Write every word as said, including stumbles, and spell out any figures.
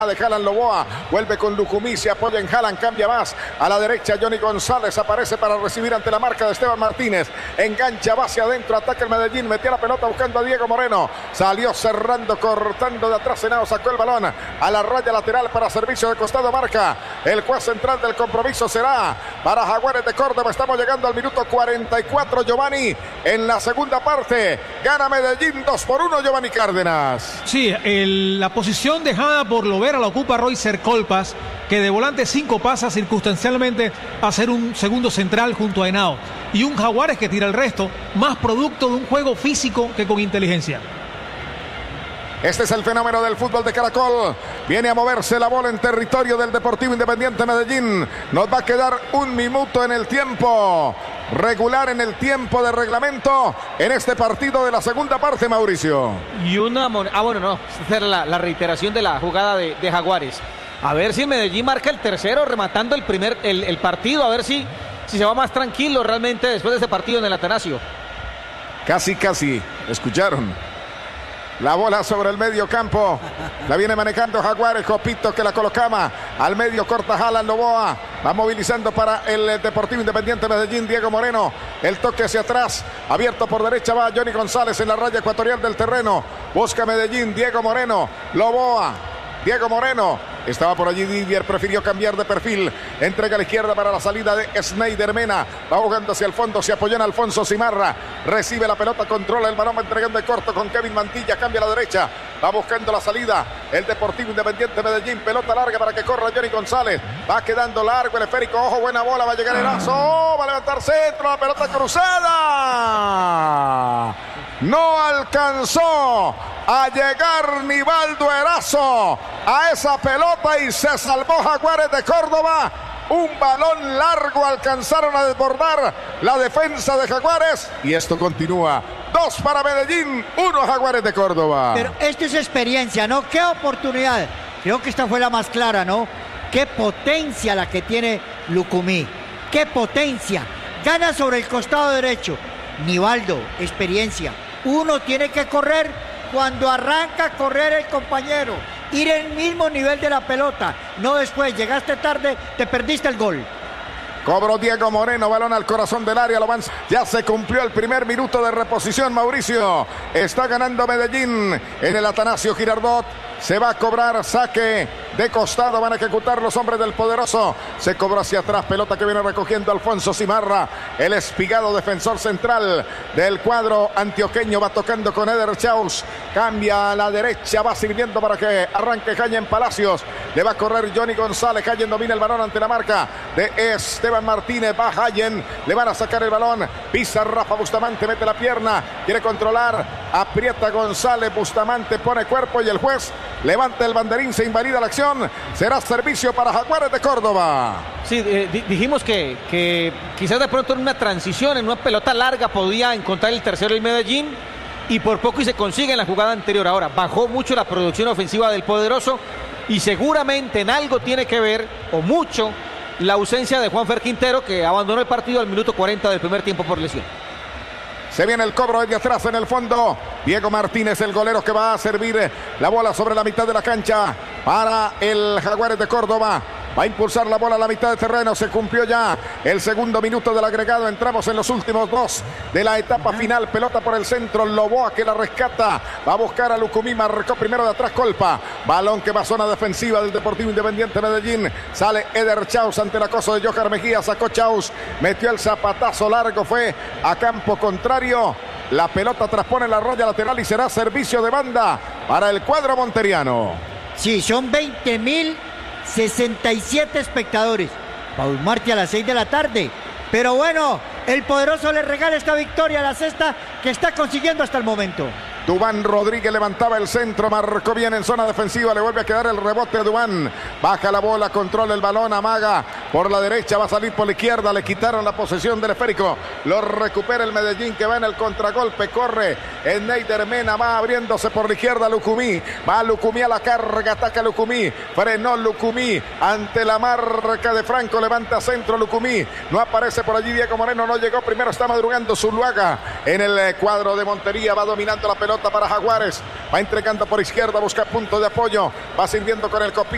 de Jalan Loboa, vuelve con Lucumí, se apoya en Jalan, cambia más a la derecha. Johnny González aparece para recibir ante la marca de Esteban Martínez, engancha, va hacia adentro, ataca el Medellín, metió la pelota buscando a Diego Moreno, salió cerrando, cortando de atrás, Henao sacó el balón a la raya lateral para servicio de costado, marca el juez central del compromiso, será para Jaguares de Córdoba. Estamos llegando al minuto cuarenta y cuatro, Giovanni, en la segunda parte, gana Medellín dos por uno, Giovanni Cárdenas. Sí, el, la posición dejada por Lovera la ocupa Roycer Colpas, que de volante cinco pasa circunstancialmente a ser un segundo central junto a Henao, y un Jaguares que tira el resto, más producto de un juego físico que con inteligencia. Este es el fenómeno del fútbol de Caracol. Viene a moverse la bola en territorio del Deportivo Independiente Medellín. Nos va a quedar un minuto en el tiempo regular, en el tiempo de reglamento, en este partido de la segunda parte, Mauricio. Y una... Ah, bueno, no. Esta era la, la reiteración de la jugada de, de Jaguares. A ver si el Medellín marca el tercero, rematando el primer el, el partido. A ver si, si se va más tranquilo realmente después de ese partido en el Atanasio. Casi, casi. ¿Escucharon? La bola sobre el medio campo. La viene manejando Jaguares. Copito que la colocaba al medio. Corta Jalan Loboa. Va movilizando para el Deportivo Independiente Medellín. Diego Moreno. El toque hacia atrás. Abierto por derecha va Johnny González en la raya ecuatorial del terreno. Busca Medellín. Diego Moreno. Loboa. Diego Moreno. Estaba por allí Didier, prefirió cambiar de perfil. Entrega a la izquierda para la salida de Snyder Mena. Va jugando hacia el fondo, se apoyó en Alfonso Cimarra. Recibe la pelota, controla el balón, va entregando de corto con Kevin Mantilla. Cambia a la derecha, va buscando la salida el Deportivo Independiente Medellín. Pelota larga para que corra Johnny González. Va quedando largo el esférico. Ojo, buena bola, va a llegar Erazo. Oh, va a levantar centro, la pelota cruzada. No alcanzó a llegar Nivaldo Erazo a esa pelota y se salvó Jaguares de Córdoba. Un balón largo alcanzaron a desbordar la defensa de Jaguares y esto continúa. Dos para Medellín, uno Jaguares de Córdoba. Pero esto es experiencia, ¿no? Qué oportunidad. Creo que esta fue la más clara, ¿no? Qué potencia la que tiene Lucumí. Qué potencia. Gana sobre el costado derecho. Nivaldo, experiencia. Uno tiene que correr cuando arranca a correr el compañero. Ir en el mismo nivel de la pelota. No después, llegaste tarde, te perdiste el gol. Cobró Diego Moreno, balón al corazón del área, lo van... Ya se cumplió el primer minuto de reposición, Mauricio. Está ganando Medellín en el Atanasio Girardot. Se va a cobrar saque de costado, van a ejecutar los hombres del Poderoso. Se cobró hacia atrás, pelota que viene recogiendo Alfonso Cimarra, el espigado defensor central del cuadro antioqueño. Va tocando con Eder Chaus, cambia a la derecha, va sirviendo para que arranque Jayen Palacios. Le va a correr Johnny González, Jayen domina el balón ante la marca de Esteban Martínez. Va Jayen, le van a sacar el balón, pisa Rafa Bustamante, mete la pierna, quiere controlar, aprieta González, Bustamante pone cuerpo y el juez levanta el banderín, se invalida la acción. Será servicio para Jaguares de Córdoba. Sí, eh, di dijimos que, que quizás de pronto en una transición, en una pelota larga, podía encontrar el tercero el Medellín, y por poco y se consigue en la jugada anterior. Ahora bajó mucho la producción ofensiva del Poderoso y seguramente en algo tiene que ver, o mucho, la ausencia de Juanfer Quintero, que abandonó el partido al minuto cuarenta del primer tiempo por lesión. Se viene el cobro desde atrás en el fondo. Diego Martínez, el golero que va a servir la bola sobre la mitad de la cancha para el Jaguares de Córdoba. Va a impulsar la bola a la mitad de terreno. Se cumplió ya el segundo minuto del agregado. Entramos en los últimos dos de la etapa final. Pelota por el centro. Loboa que la rescata. Va a buscar a Lucumí. Marcó primero de atrás Colpa. Balón que va a zona defensiva del Deportivo Independiente Medellín. Sale Eder Chaus ante el acoso de Johan Mejía. Sacó Chaus. Metió el zapatazo largo. Fue a campo contrario. La pelota traspone la raya lateral y será servicio de banda para el cuadro monteriano. Sí, son veinte mil sesenta y siete espectadores. Paul Martí a las seis de la tarde. Pero bueno, el Poderoso le regala esta victoria, la sexta que está consiguiendo hasta el momento. Duván Rodríguez levantaba el centro, marcó bien en zona defensiva, le vuelve a quedar el rebote a Duván. Baja la bola, controla el balón, amaga por la derecha, va a salir por la izquierda, le quitaron la posesión del esférico. Lo recupera el Medellín que va en el contragolpe, corre en Snyder Mena, va abriéndose por la izquierda Lucumí. Va Lucumí a la carga, ataca Lucumí, frenó Lucumí ante la marca de Franco, levanta centro Lucumí. No aparece por allí Diego Moreno, no llegó, primero está madrugando Zuluaga en el cuadro de Montería, va dominando la pelota para Jaguares, va entregando por izquierda, busca punto de apoyo, va sirviendo con el copito.